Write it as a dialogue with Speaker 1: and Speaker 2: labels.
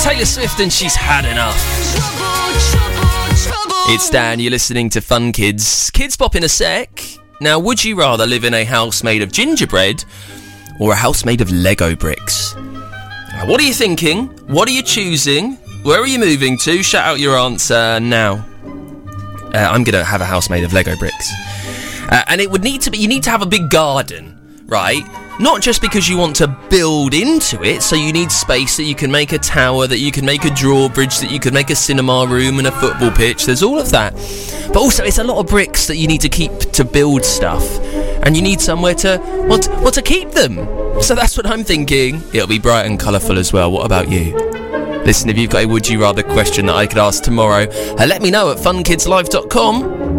Speaker 1: Taylor Swift and She's Had Enough. It's Dan, you're listening to Fun Kids. Kids Bop in a sec. Now, would you rather live in a house made of gingerbread or a house made of Lego bricks? Now, what are you thinking? What are you choosing? Where are you moving to? Shout out your answer now. I'm going to have a house made of Lego bricks. And it would need to be, you need to have a big garden, right? Not just because you want to build into it, so you need space that you can make a tower, that you can make a drawbridge, that you can make a cinema room and a football pitch. There's all of that. But also, it's a lot of bricks that you need to keep to build stuff. And you need somewhere to, to keep them. So that's what I'm thinking. It'll be bright and colourful as well. What about you? Listen, if you've got a would you rather question that I could ask tomorrow, let me know at funkidslive.com.